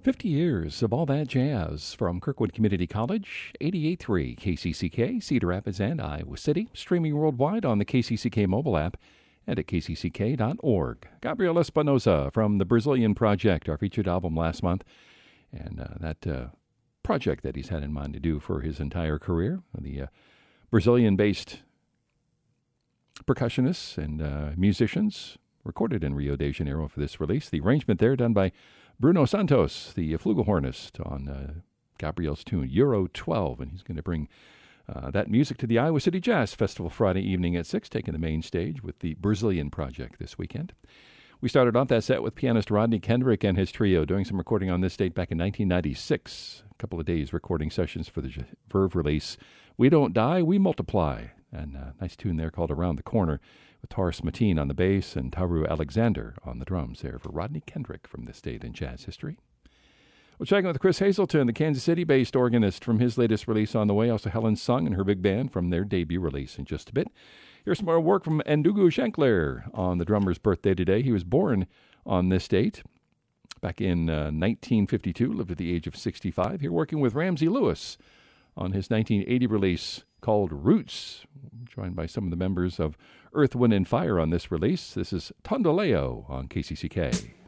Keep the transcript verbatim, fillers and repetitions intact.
fifty years of all that jazz from Kirkwood Community College, eighty-eight point three K C C K, Cedar Rapids and Iowa City, streaming worldwide on the K C C K mobile app and at k c c k dot org. Gabriel Espinosa from the Brazilian Project, our featured album last month, and uh, that uh, project that he's had in mind to do for his entire career, the uh, Brazilian-based percussionists and uh, musicians, recorded in Rio de Janeiro for this release. The arrangement there done by Bruno Santos, the flugelhornist, on uh, Gabriel's tune Euro twelve, and he's going to bring uh, that music to the Iowa City Jazz Festival Friday evening at six, taking the main stage with the Brazilian Project this weekend. We started off that set with pianist Rodney Kendrick and his trio doing some recording on this date back in nineteen ninety-six. A couple of days recording sessions for the Verve release, We Don't Die, We Multiply. And a nice tune there called Around the Corner with Taurus Mateen on the bass and Taru Alexander on the drums there for Rodney Kendrick from this date in jazz history. We'll check in with Chris Hazelton, the Kansas City-based organist, from his latest release on the way. Also Helen Sung and her big band from their debut release in just a bit. Here's some more work from Ndugu Shankler on the drummer's birthday today. He was born on this date back in uh, nineteen fifty-two, lived at the age of sixty-five. Here working with Ramsey Lewis on his nineteen eighty release called Roots, joined by some of the members of Earth, Wind and Fire on this release. This is Tondoleo on K C C K.